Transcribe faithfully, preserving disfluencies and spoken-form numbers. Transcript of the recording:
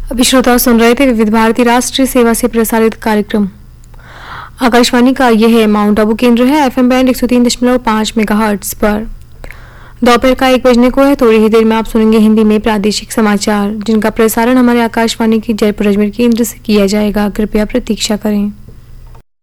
अभी श्रोता सुन रहे थे विविध भारती राष्ट्रीय सेवा से प्रसारित कार्यक्रम। आकाशवाणी का यह है माउंट आबू केंद्र है, एफएम बैंड एक सौ तीन दशमलव पाँच मेगाहर्ट्ज पर। दोपहर का एक बजने को है। थोड़ी ही देर में आप सुनेंगे हिंदी में प्रादेशिक समाचार, जिनका प्रसारण हमारे आकाशवाणी की जयपुर अजमेर केंद्र से किया जाएगा। कृपया प्रतीक्षा करें।